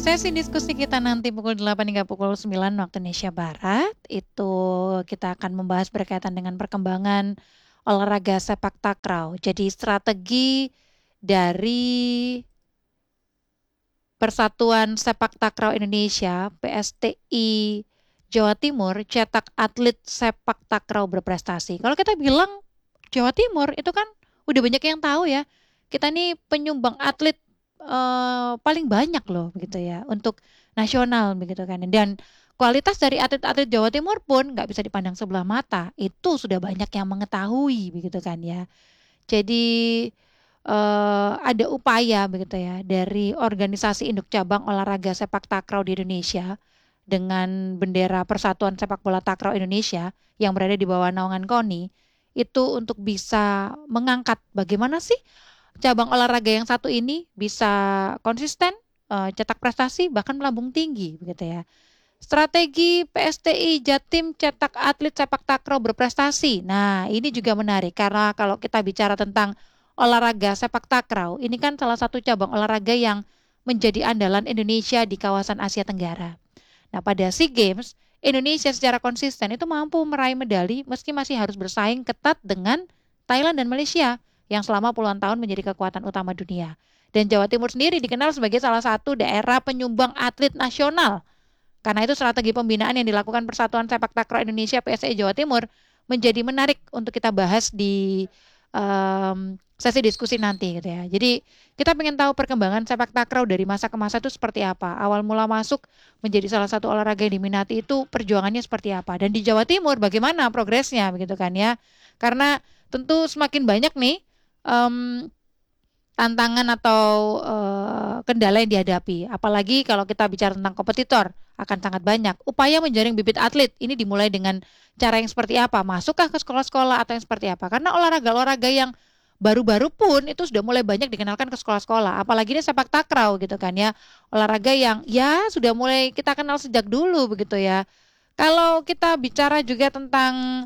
Sesi diskusi kita nanti pukul 8 hingga pukul 9 waktu Indonesia Barat, itu kita akan membahas berkaitan dengan perkembangan olahraga sepak takraw. Jadi strategi dari Persatuan Sepak Takraw Indonesia, PSTI Jawa Timur, cetak atlet sepak takraw berprestasi. Kalau kita bilang Jawa Timur itu kan udah banyak yang tahu ya. Kita nih penyumbang atlet paling banyak loh begitu ya untuk nasional begitu kan. Dan kualitas dari atlet-atlet Jawa Timur pun nggak bisa dipandang sebelah mata. Itu sudah banyak yang mengetahui begitu kan ya. Jadi ada upaya begitu ya dari organisasi induk cabang olahraga sepak takraw di Indonesia dengan bendera Persatuan Sepak Bola Takraw Indonesia yang berada di bawah naungan KONI itu untuk bisa mengangkat bagaimana sih cabang olahraga yang satu ini bisa konsisten, cetak prestasi bahkan melambung tinggi begitu ya. Strategi PSTI Jatim cetak atlet sepak takraw berprestasi. Nah, ini juga menarik karena kalau kita bicara tentang olahraga sepak takraw, ini kan salah satu cabang olahraga yang menjadi andalan Indonesia di kawasan Asia Tenggara. Nah, pada SEA Games, Indonesia secara konsisten itu mampu meraih medali meski masih harus bersaing ketat dengan Thailand dan Malaysia yang selama puluhan tahun menjadi kekuatan utama dunia. Dan Jawa Timur sendiri dikenal sebagai salah satu daerah penyumbang atlet nasional. Karena itu strategi pembinaan yang dilakukan Persatuan Sepak Takraw Indonesia PSI Jawa Timur menjadi menarik untuk kita bahas di sesi diskusi nanti gitu ya. Jadi kita pengen tahu perkembangan sepak takraw dari masa ke masa itu seperti apa. Awal mula masuk menjadi salah satu olahraga yang diminati itu perjuangannya seperti apa. Dan di Jawa Timur bagaimana progresnya begitu kan ya. Karena tentu semakin banyak nih tantangan atau kendala yang dihadapi. Apalagi kalau kita bicara tentang kompetitor, akan sangat banyak. Upaya menjaring bibit atlet ini dimulai dengan cara yang seperti apa? Masukkah ke sekolah-sekolah atau yang seperti apa? Karena olahraga-olahraga yang baru-baru pun itu sudah mulai banyak dikenalkan ke sekolah-sekolah. Apalagi ini sepak takraw gitu kan ya. Olahraga yang ya sudah mulai kita kenal sejak dulu begitu ya. Kalau kita bicara juga tentang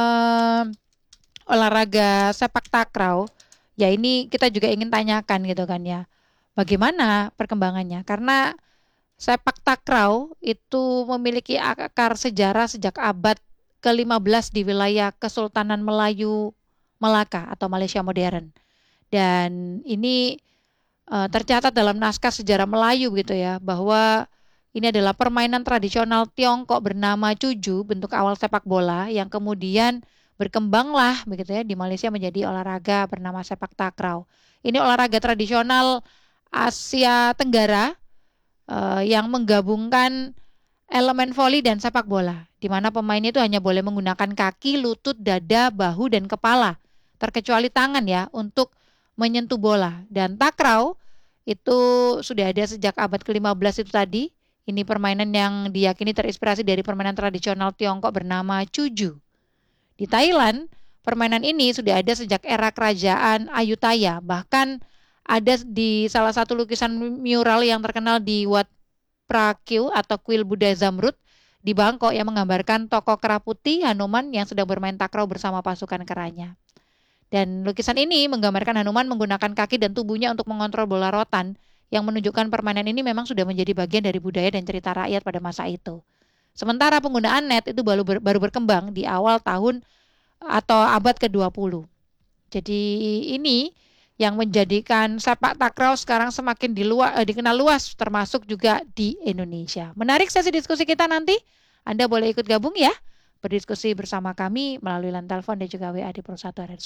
olahraga sepak takraw, ya ini kita juga ingin tanyakan gitu kan ya. Bagaimana perkembangannya? Karena sepak takraw itu memiliki akar sejarah sejak abad ke-15 di wilayah Kesultanan Melayu Melaka atau Malaysia modern. Dan ini tercatat dalam naskah sejarah Melayu gitu ya, bahwa ini adalah permainan tradisional Tiongkok bernama cuju, bentuk awal sepak bola yang kemudian berkembanglah begitu ya di Malaysia menjadi olahraga bernama sepak takraw. Ini olahraga tradisional Asia Tenggara yang menggabungkan elemen voli dan sepak bola, di mana pemain itu hanya boleh menggunakan kaki, lutut, dada, bahu, dan kepala, terkecuali tangan ya, untuk menyentuh bola. Dan takraw itu sudah ada sejak abad ke-15 itu tadi. Ini permainan yang diyakini terinspirasi dari permainan tradisional Tiongkok bernama cuju. Di Thailand, permainan ini sudah ada sejak era kerajaan Ayutthaya, bahkan ada di salah satu lukisan mural yang terkenal di Wat Prakew atau kuil Buddha Zamrud di Bangkok yang menggambarkan tokoh kera putih Hanuman yang sedang bermain takraw bersama pasukan keranya. Dan lukisan ini menggambarkan Hanuman menggunakan kaki dan tubuhnya untuk mengontrol bola rotan yang menunjukkan permainan ini memang sudah menjadi bagian dari budaya dan cerita rakyat pada masa itu. Sementara penggunaan net itu baru berkembang di awal tahun atau abad ke-20. Jadi ini yang menjadikan sepak takraw sekarang semakin dikenal luas termasuk juga di Indonesia. Menarik sesi diskusi kita nanti. Anda boleh ikut gabung ya, berdiskusi bersama kami melalui line telepon dan juga WA di 01 RRI